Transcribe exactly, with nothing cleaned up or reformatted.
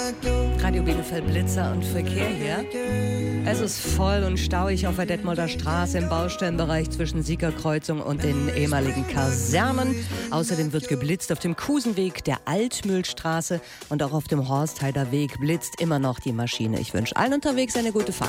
Radio Bielefeld Blitzer und Verkehr hier. Es ist voll und stauig auf der Detmolder Straße im Baustellenbereich zwischen Siegerkreuzung und den ehemaligen Kasernen. Außerdem wird geblitzt auf dem Kusenweg, der Altmühlstraße und auch auf dem Horstheider Weg blitzt immer noch die Maschine. Ich wünsche allen unterwegs eine gute Fahrt.